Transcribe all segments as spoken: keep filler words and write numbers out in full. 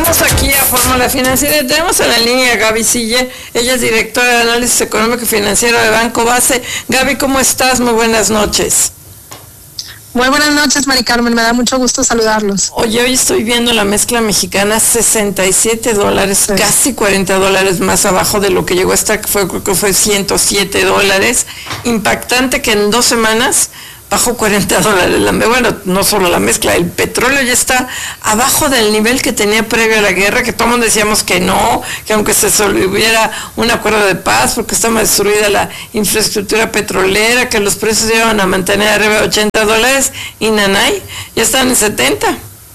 Regresamos aquí a Fórmula Financiera. Tenemos en la línea a Gaby Siller. Ella es directora de Análisis Económico y Financiero de Banco Base. Gaby, ¿cómo estás? Muy buenas noches. Muy buenas noches, Mari Carmen. Me da mucho gusto saludarlos. Oye, hoy estoy viendo la mezcla mexicana, sesenta y siete dólares, sí. Casi cuarenta dólares más abajo de lo que llegó hasta que fue, creo que fue ciento siete dólares. Impactante que en dos semanas bajó cuarenta dólares. Bueno, no solo la mezcla, el petróleo ya está abajo del nivel que tenía previo a la guerra, que todos decíamos que no, que aunque se hubiera un acuerdo de paz, porque estaba destruida la infraestructura petrolera, que los precios iban a mantener arriba de ochenta dólares, y nanay, ya están en setenta.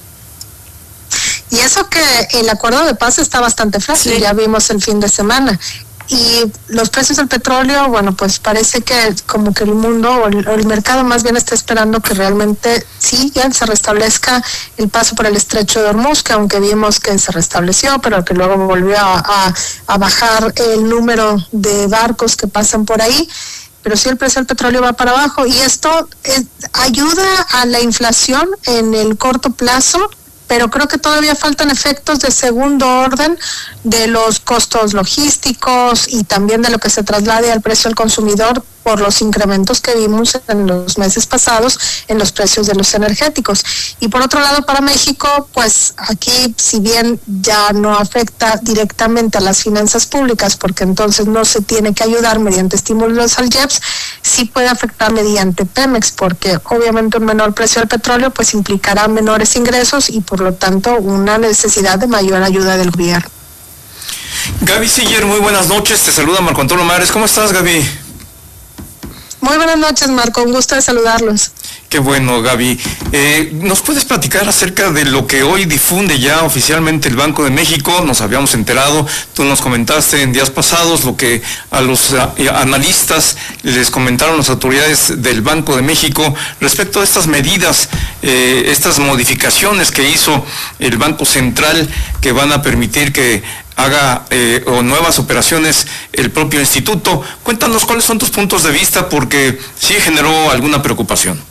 Y eso que el acuerdo de paz está bastante frágil, sí. Ya vimos el fin de semana. Y los precios del petróleo, bueno, pues parece que como que el mundo o el, o el mercado más bien está esperando que realmente sí ya se restablezca el paso por el estrecho de Hormuz, que aunque vimos que se restableció, pero que luego volvió a, a, a bajar el número de barcos que pasan por ahí. Pero sí el precio del petróleo va para abajo y esto es, ayuda a la inflación en el corto plazo, pero creo que todavía faltan efectos de segundo orden de los costos logísticos y también de lo que se traslade al precio al consumidor por los incrementos que vimos en los meses pasados en los precios de los energéticos. Y por otro lado, para México, pues aquí, si bien ya no afecta directamente a las finanzas públicas, porque entonces no se tiene que ayudar mediante estímulos al I E P S, sí puede afectar mediante Pemex, porque obviamente un menor precio del petróleo pues implicará menores ingresos y por lo tanto una necesidad de mayor ayuda del gobierno. Gaby Siller, muy buenas noches, te saluda Marco Antonio Mares. ¿Cómo estás, Gaby? Muy buenas noches, Marco, un gusto de saludarlos. Qué bueno, Gaby. Eh, ¿Nos puedes platicar acerca de lo que hoy difunde ya oficialmente el Banco de México? Nos habíamos enterado, tú nos comentaste en días pasados lo que a los a, analistas les comentaron las autoridades del Banco de México respecto a estas medidas, eh, estas modificaciones que hizo el Banco Central que van a permitir que haga eh, o nuevas operaciones el propio instituto. Cuéntanos cuáles son tus puntos de vista, porque sí generó alguna preocupación.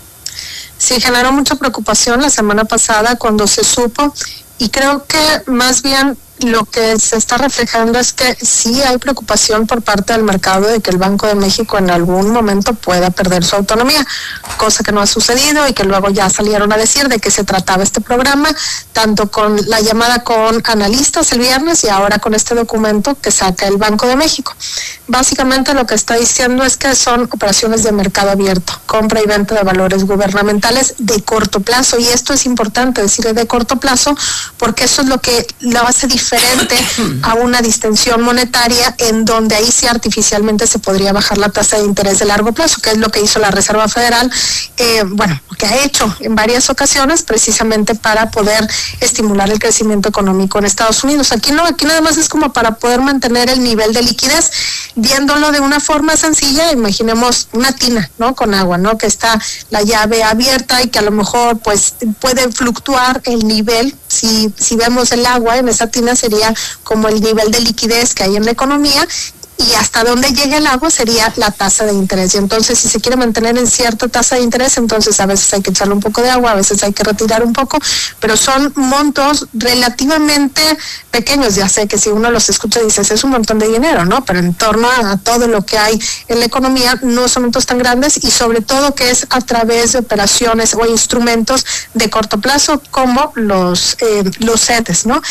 Sí, generó mucha preocupación la semana pasada cuando se supo, y creo que más bien lo que se está reflejando es que sí hay preocupación por parte del mercado de que el Banco de México en algún momento pueda perder su autonomía, cosa que no ha sucedido y que luego ya salieron a decir de qué se trataba este programa, tanto con la llamada con analistas el viernes y ahora con este documento que saca el Banco de México. Básicamente lo que está diciendo es que son operaciones de mercado abierto, compra y venta de valores gubernamentales de corto plazo, y esto es importante decir de corto plazo porque eso es lo que lo hace diferente diferente a una distensión monetaria en donde ahí sí artificialmente se podría bajar la tasa de interés de largo plazo, que es lo que hizo la Reserva Federal, eh, bueno, que ha hecho en varias ocasiones precisamente para poder estimular el crecimiento económico en Estados Unidos. Aquí no, aquí nada más es como para poder mantener el nivel de liquidez, viéndolo de una forma sencilla. Imaginemos una tina, ¿no? Con agua, ¿no? Que está la llave abierta y que a lo mejor pues puede fluctuar el nivel. Si, si vemos el agua en esa tina sería como el nivel de liquidez que hay en la economía, y hasta donde llegue el agua sería la tasa de interés. Y entonces, si se quiere mantener en cierta tasa de interés, entonces a veces hay que echarle un poco de agua, a veces hay que retirar un poco, pero son montos relativamente pequeños. Ya sé que si uno los escucha dices, es un montón de dinero, ¿no? Pero en torno a, a todo lo que hay en la economía, no son montos tan grandes, y sobre todo que es a través de operaciones o instrumentos de corto plazo como los, eh, los C E T E S, ¿no?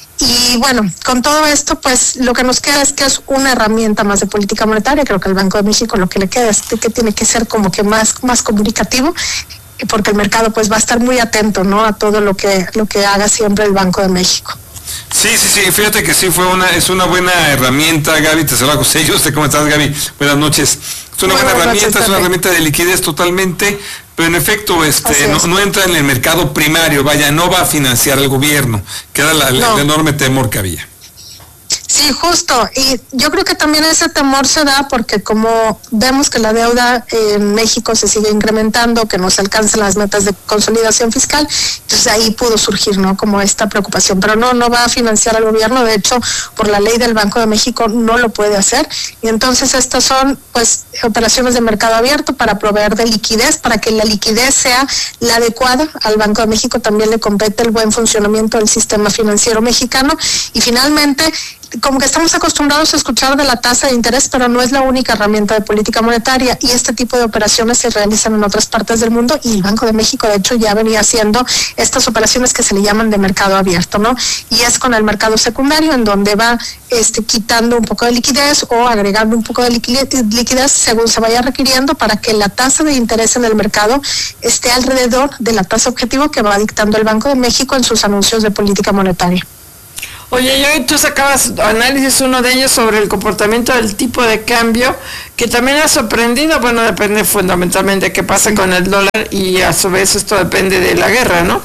Y bueno, con todo esto, pues lo que nos queda es que es una herramienta más de política monetaria. Creo que el Banco de México lo que le queda es que tiene que ser como que más, más comunicativo, porque el mercado pues va a estar muy atento, ¿no? A todo lo que, lo que haga siempre el Banco de México. Sí, sí, sí, fíjate que sí fue una, es una buena herramienta, Gaby. Te saluda José, yo sé cómo estás, Gaby. Buenas noches. Es una buena herramienta, es una herramienta de liquidez totalmente, pero en efecto este no, no entra en el mercado primario, vaya, no va a financiar el gobierno, que era la, no. el enorme temor que había. Sí, justo. Y yo creo que también ese temor se da porque como vemos que la deuda en México se sigue incrementando, que no se alcanzan las metas de consolidación fiscal, entonces ahí pudo surgir, ¿no? Como esta preocupación. Pero no, no va a financiar al gobierno. De hecho, por la ley del Banco de México no lo puede hacer. Y entonces estas son, pues, operaciones de mercado abierto para proveer de liquidez, para que la liquidez sea la adecuada. Al Banco de México también le compete el buen funcionamiento del sistema financiero mexicano. Y finalmente, como que estamos acostumbrados a escuchar de la tasa de interés, pero no es la única herramienta de política monetaria, y este tipo de operaciones se realizan en otras partes del mundo, y el Banco de México de hecho ya venía haciendo estas operaciones que se le llaman de mercado abierto, ¿no? Y es con el mercado secundario en donde va este quitando un poco de liquidez o agregando un poco de liquidez, liquidez según se vaya requiriendo, para que la tasa de interés en el mercado esté alrededor de la tasa objetivo que va dictando el Banco de México en sus anuncios de política monetaria. Oye, y hoy tú sacabas análisis, uno de ellos sobre el comportamiento del tipo de cambio, que también ha sorprendido. Bueno, depende fundamentalmente de qué pasa con el dólar, y a su vez esto depende de la guerra, ¿no?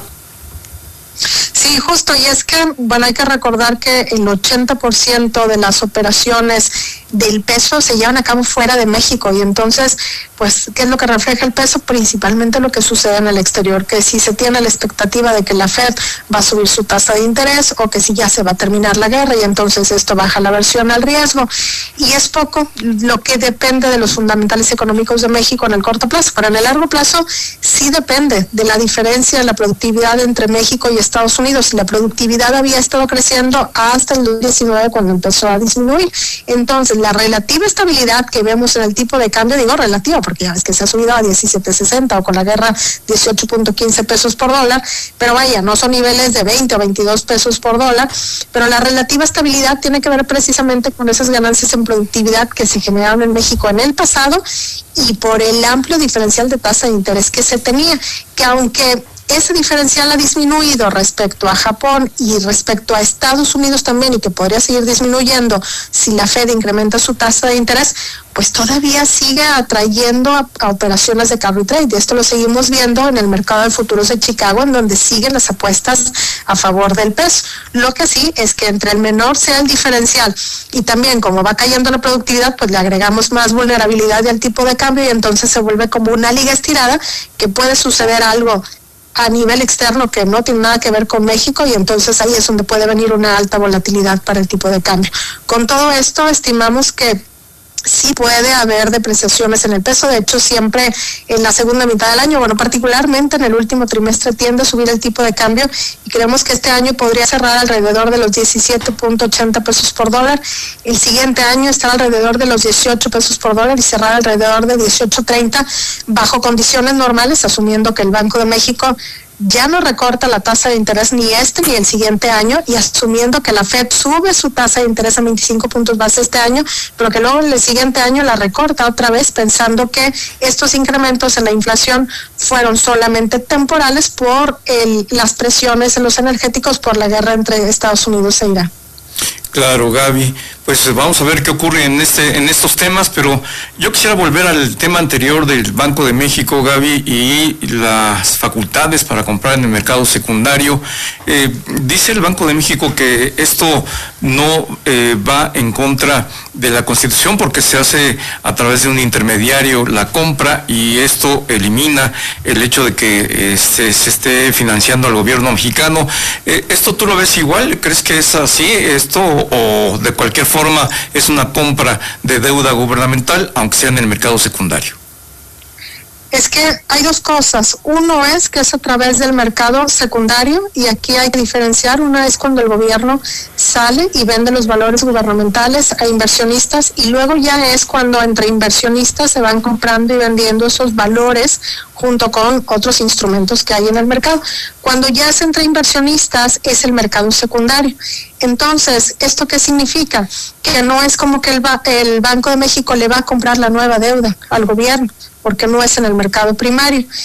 Sí, justo, y es que, bueno, hay que recordar que el ochenta por ciento de las operaciones del peso se llevan a cabo fuera de México, y entonces, pues, ¿qué es lo que refleja el peso? Principalmente lo que sucede en el exterior, que si se tiene la expectativa de que la Fed va a subir su tasa de interés, o que si ya se va a terminar la guerra, y entonces esto baja la aversión al riesgo, y es poco lo que depende de los fundamentales económicos de México en el corto plazo, pero en el largo plazo sí depende de la diferencia de la productividad entre México y Estados Unidos. La productividad había estado creciendo hasta el dos mil diecinueve, cuando empezó a disminuir. Entonces, la relativa estabilidad que vemos en el tipo de cambio, digo relativa porque ya ves que se ha subido a diecisiete sesenta, o con la guerra dieciocho punto quince pesos por dólar, pero vaya, no son niveles de veinte o veintidós pesos por dólar, pero la relativa estabilidad tiene que ver precisamente con esas ganancias en productividad que se generaron en México en el pasado, y por el amplio diferencial de tasa de interés que se tenía, que aunque ese diferencial ha disminuido respecto a Japón y respecto a Estados Unidos también, y que podría seguir disminuyendo si la Fed incrementa su tasa de interés, pues todavía sigue atrayendo a, a operaciones de carry trade. Y esto lo seguimos viendo en el mercado de futuros de Chicago, en donde siguen las apuestas a favor del peso. Lo que sí es que entre el menor sea el diferencial, y también como va cayendo la productividad, pues le agregamos más vulnerabilidad al tipo de cambio, y entonces se vuelve como una liga estirada, que puede suceder algo a nivel externo que no tiene nada que ver con México, y entonces ahí es donde puede venir una alta volatilidad para el tipo de cambio. Con todo esto, estimamos que sí puede haber depreciaciones en el peso. De hecho, siempre en la segunda mitad del año, bueno, particularmente en el último trimestre, tiende a subir el tipo de cambio, y creemos que este año podría cerrar alrededor de los diecisiete punto ochenta pesos por dólar. El siguiente año estará alrededor de los dieciocho pesos por dólar, y cerrar alrededor de dieciocho treinta, bajo condiciones normales, asumiendo que el Banco de México ya no recorta la tasa de interés ni este ni el siguiente año, y asumiendo que la Fed sube su tasa de interés a veinticinco puntos base este año, pero que luego el siguiente año la recorta otra vez, pensando que estos incrementos en la inflación fueron solamente temporales por el, las presiones en los energéticos por la guerra entre Estados Unidos e Irán. Claro, Gaby, pues vamos a ver qué ocurre en este en estos temas, pero yo quisiera volver al tema anterior del Banco de México, Gaby, y las facultades para comprar en el mercado secundario. Eh, dice el Banco de México que esto no eh, va en contra de la Constitución, porque se hace a través de un intermediario la compra, y esto elimina el hecho de que eh, se, se esté financiando al gobierno mexicano. Eh, ¿Esto tú lo ves igual? ¿Crees que es así esto, o de cualquier forma es una compra de deuda gubernamental, aunque sea en el mercado secundario? Es que hay dos cosas. Uno es que es a través del mercado secundario, y aquí hay que diferenciar. Una es cuando el gobierno sale y vende los valores gubernamentales a inversionistas, y luego ya es cuando entre inversionistas se van comprando y vendiendo esos valores junto con otros instrumentos que hay en el mercado. Cuando ya es entre inversionistas es el mercado secundario. Entonces, ¿esto qué significa? Que no es como que el, ba- el Banco de México le va a comprar la nueva deuda al gobierno, porque no es en el mercado primario.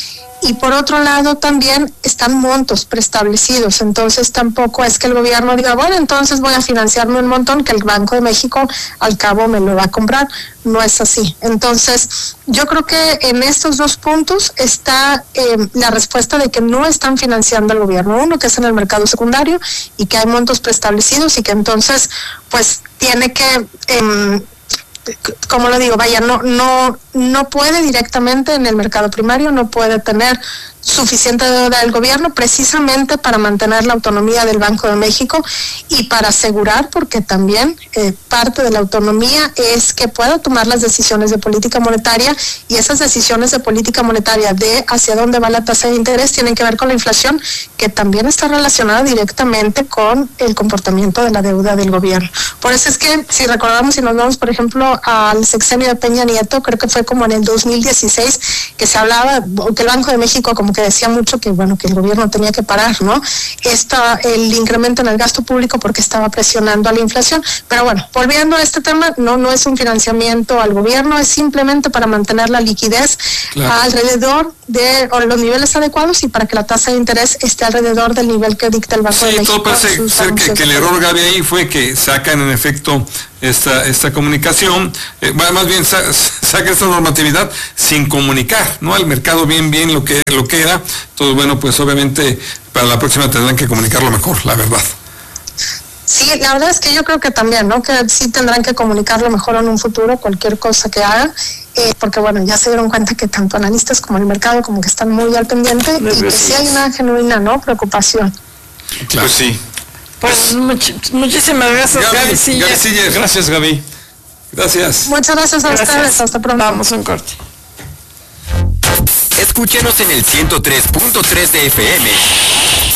Y por otro lado también están montos preestablecidos, entonces tampoco es que el gobierno diga, bueno, entonces voy a financiarme un montón que el Banco de México al cabo me lo va a comprar. No es así. Entonces, yo creo que en estos dos puntos está eh, la respuesta de que no están financiando al gobierno. Uno, que es en el mercado secundario y que hay montos preestablecidos y que entonces, pues, tiene que... Eh, como lo digo, vaya, no, no, no puede directamente en el mercado primario, no puede tener suficiente deuda del gobierno precisamente para mantener la autonomía del Banco de México y para asegurar, porque también eh, parte de la autonomía es que pueda tomar las decisiones de política monetaria, y esas decisiones de política monetaria de hacia dónde va la tasa de interés tienen que ver con la inflación, que también está relacionada directamente con el comportamiento de la deuda del gobierno. Por eso es que, si recordamos y nos vamos, por ejemplo, al sexenio de Peña Nieto, creo que fue como en el dos mil dieciséis, que se hablaba, que el Banco de México como que decía mucho que bueno que el gobierno tenía que parar, ¿no? Esta, el incremento en el gasto público porque estaba presionando a la inflación. Pero bueno, volviendo a este tema, no, no es un financiamiento al gobierno, es simplemente para mantener la liquidez claro. alrededor de los niveles adecuados y para que la tasa de interés esté alrededor del nivel que dicta el Banco sí, de México. Sí, todo parece ser que, que el error, Gaby, ahí fue que sacan en efecto esta esta comunicación, eh, más bien sa, saca esta normatividad sin comunicar, ¿no? Al mercado bien bien lo que lo que era. Entonces, bueno, pues obviamente para la próxima tendrán que comunicarlo mejor, la verdad. Sí, la verdad es que yo creo que también, ¿no? Que sí tendrán que comunicarlo mejor en un futuro, cualquier cosa que hagan, eh, porque bueno, ya se dieron cuenta que tanto analistas como el mercado como que están muy al pendiente y que sí hay una genuina, ¿no? Preocupación. Claro, pues sí. Pues much, muchísimas gracias, Gaby, Gaby Siller. Gaby Siller. Gracias, Gaby. Gracias. Muchas gracias a gracias. ustedes. Hasta pronto. Vamos a un corte. Escúchenos en el ciento tres punto tres de F M